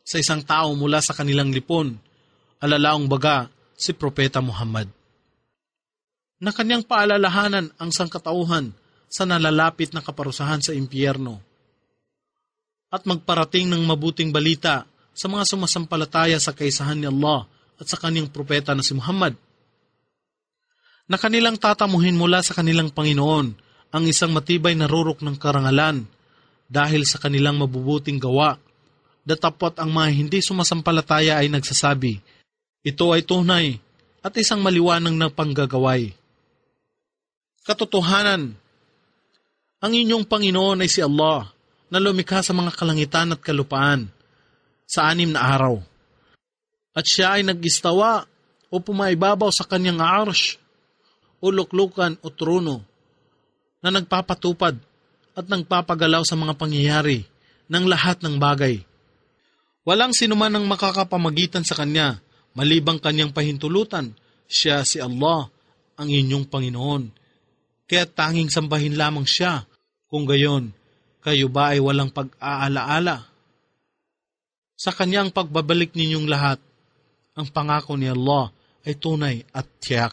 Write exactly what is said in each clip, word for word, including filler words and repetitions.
sa isang tao mula sa kanilang lipon, alalaong baga si Propeta Muhammad, na kanyang paalalahanan ang sangkatauhan sa nalalapit na kaparusahan sa impyerno at magparating ng mabuting balita sa mga sumasampalataya sa kaisahan ni Allah at sa kanyang propeta na si Muhammad, na kanilang tatamuhin mula sa kanilang Panginoon ang isang matibay na rurok ng karangalan dahil sa kanilang mabubuting gawa. Datapot ang mga hindi sumasampalataya ay nagsasabi, ito ay tunay at isang maliwanag na panggagaway. Katotohanan, ang inyong Panginoon ay si Allah na lumikha sa mga kalangitan at kalupaan sa anim na araw. At siya ay nag-istawa o pumaibabaw sa kanyang arsh o luklukan o trono na nagpapatupad at nagpapagalaw sa mga pangyayari ng lahat ng bagay. Walang sinuman ang makakapamagitan sa kanya malibang kanyang pahintulutan. Siya si Allah, ang inyong Panginoon. Kaya tanging sambahin lamang siya. Kung gayon, kayo ba ay walang pag-aalaala? Sa kanyang pagbabalik ninyong lahat, ang pangako ni Allah ay tunay at tiyak.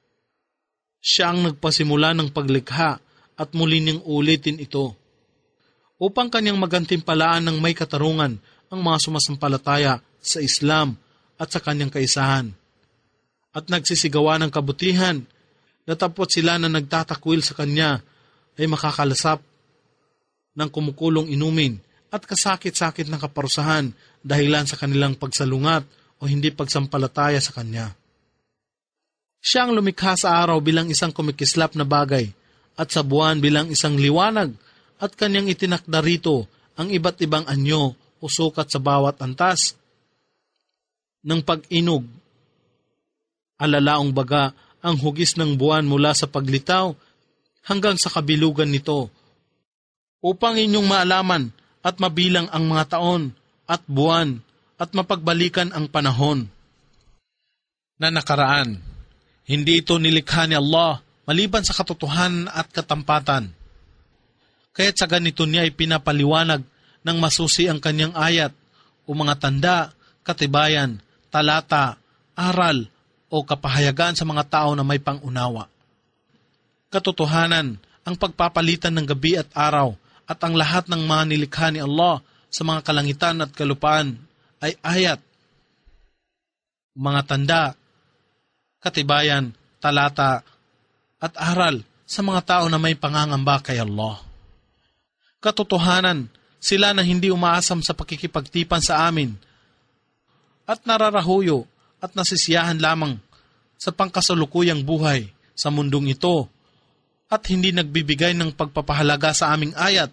Siya ang nagpasimula ng paglikha at muli niyang ulitin ito upang kanyang magantimpalaan ng may katarungan ang mga sumasampalataya sa Islam at sa kanyang kaisahan at nagsisigawa ng kabutihan. Datapot sila na nagtatakwil sa kanya ay makakalasap ng kumukulong inumin at kasakit-sakit na kaparusahan dahilan sa kanilang pagsalungat o hindi pagsampalataya sa kanya. Siya ang lumikha sa araw bilang isang kumikislap na bagay at sa buwan bilang isang liwanag at kanyang itinakda rito ang iba't ibang anyo o sukat sa bawat antas ng pag-inog. Alalaong baga ang hugis ng buwan mula sa paglitaw hanggang sa kabilugan nito upang inyong maalaman at mabilang ang mga taon at buwan at mapagbalikan ang panahon na nakaraan. Hindi ito nilikha ni Allah maliban sa katotohanan at katampatan. Kaya't sa ganito niya ay pinapaliwanag ng masusi ang kanyang ayat o mga tanda, katibayan, talata, aral o kapahayagan sa mga tao na may pangunawa. Katotohanan, ang pagpapalitan ng gabi at araw at ang lahat ng mga nilikha ni Allah sa mga kalangitan at kalupaan ay ayat, mga tanda, katibayan, talata, at aral sa mga tao na may pangangamba kay Allah. Katotohanan, sila na hindi umaasam sa pakikipagtipan sa amin at nararahuyo at nasisiyahan lamang sa pangkasalukuyang buhay sa mundong ito at hindi nagbibigay ng pagpapahalaga sa aming ayat,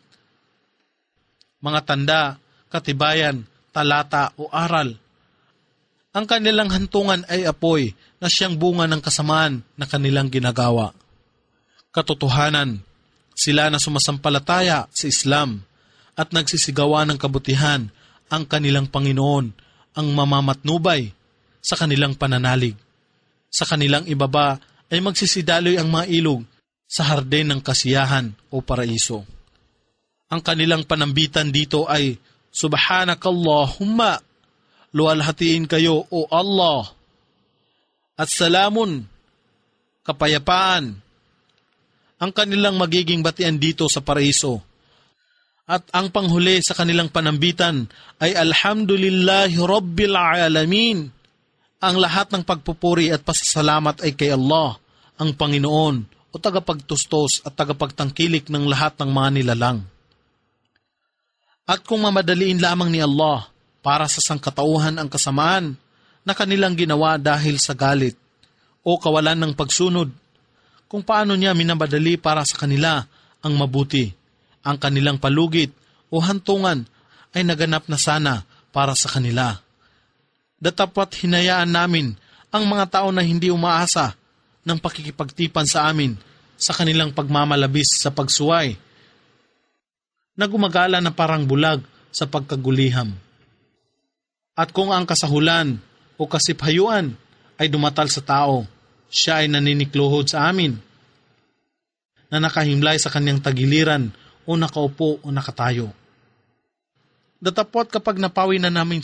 mga tanda, katibayan, talata o aral. Ang kanilang hantungan ay apoy na siyang bunga ng kasamaan na kanilang ginagawa. Katotohanan, sila na sumasampalataya sa Islam at nagsisigawa ng kabutihan ang kanilang Panginoon ang mamamatnubay sa kanilang pananalig. Sa kanilang ibaba ay magsisidaloy ang mga ilog sa hardin ng kasiyahan o paraiso. Ang kanilang panambitan dito ay, Subhanakallahumma, luwalhatiin kayo o Allah, at salamun, kapayapaan, ang kanilang magiging batian dito sa paraiso. At ang panghuli sa kanilang panambitan ay Alhamdulillahi Rabbil Alamin. Ang lahat ng pagpupuri at pasasalamat ay kay Allah, ang Panginoon o tagapagtustos at tagapagtangkilik ng lahat ng mga nilalang. At kung mamadaliin lamang ni Allah para sa sangkatauhan ang kasamaan na kanilang ginawa dahil sa galit o kawalan ng pagsunod, kung paano niya minamadali para sa kanila ang mabuti, ang kanilang palugit o hantungan ay naganap na sana para sa kanila. Datapot hinayaan namin ang mga tao na hindi umaasa ng pakikipagtipan sa amin sa kanilang pagmamalabis sa pagsuway, na gumagala na parang bulag sa pagkaguliham. At kung ang kasahulan o kasiphayuan ay dumatal sa tao, siya ay naninikluhod sa amin, na nakahimlay sa kanyang tagiliran o nakaupo o nakatayo. Datapot kapag napawi na namin